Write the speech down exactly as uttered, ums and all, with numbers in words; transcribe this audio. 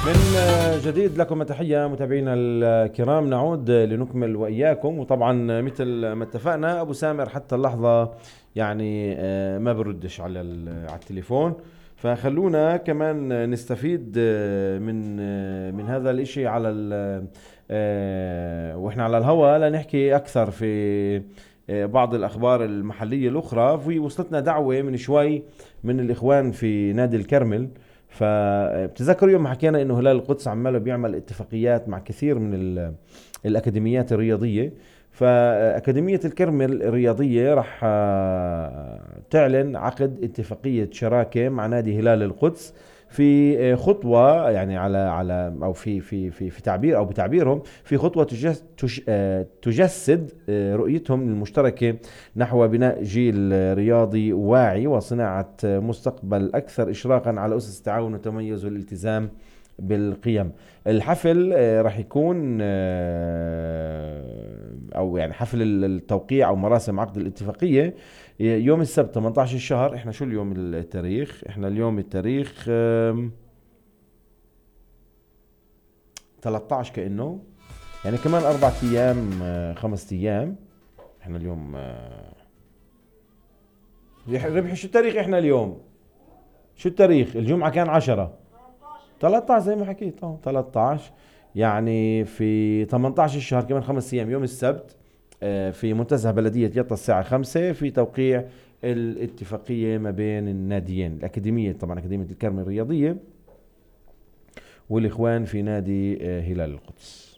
من جديد لكم تحية متابعينا الكرام، نعود لنكمل وإياكم. وطبعا مثل ما اتفقنا أبو سامر حتى اللحظة يعني آه، ما بردش على ال- على التليفون، فخلونا كمان نستفيد آه، من آه، من هذا الاشي على ال- آه، واحنا على الهواء لنحكي أكثر في آه، بعض الأخبار المحلية الأخرى. في وصلتنا دعوة من شوي من الإخوان في نادي الكرمل. فبتذكر يوم ما حكينا انه هلال القدس عماله بيعمل اتفاقيات مع كثير من ال- الاكاديميات الرياضيه. فاكاديميه الكرمل الرياضيه راح آه، تعلن عقد اتفاقيه شراكه مع نادي هلال القدس في آه، خطوه، يعني على على او في في في في تعبير او بتعبيرهم في خطوه تجس تش- آه، تجسد آه، رؤيتهم المشتركه نحو بناء جيل رياضي واعي وصناعة مستقبل أكثر إشراقا على أسس التعاون والتميز والالتزام بالقيم. الحفل آه، راح يكون آه، أو يعني حفل التوقيع أو مراسم عقد الاتفاقية يوم السبت ثمانية عشر الشهر. إحنا شو اليوم التاريخ؟ إحنا اليوم التاريخ آم، ثلاثة عشر كأنه، يعني كمان أربعة أيام آه، خمسة أيام. إحنا اليوم آه، ربح شو التاريخ؟ إحنا اليوم شو التاريخ؟ الجمعة كان عشرة، ثلاثة عشر زي ما حكيت اه ثلاثة عشر، يعني في ثمانية عشر الشهر كمان خمس ايام يوم السبت آه، في منتزه بلدية يطا الساعة خمسة في توقيع الاتفاقية ما بين الناديين، الأكاديمية طبعا أكاديمية الكرم الرياضية والإخوان في نادي آه، هلال القدس.